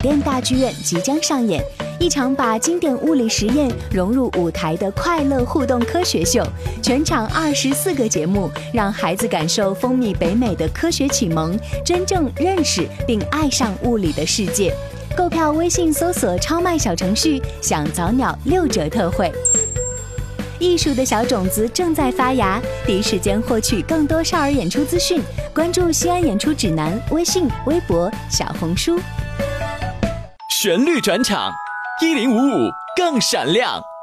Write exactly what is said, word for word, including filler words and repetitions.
电大剧院即将上演，一场把经典物理实验融入舞台的快乐互动科学秀。全场二十四个节目，让孩子感受风靡北美的科学启蒙，真正认识并爱上物理的世界。购票微信搜索超卖小程序，享早鸟六折特惠。艺术的小种子正在发芽，第一时间获取更多少儿演出资讯，关注西安演出指南微信、微博、小红书。 旋律转场，一零五五更闪亮。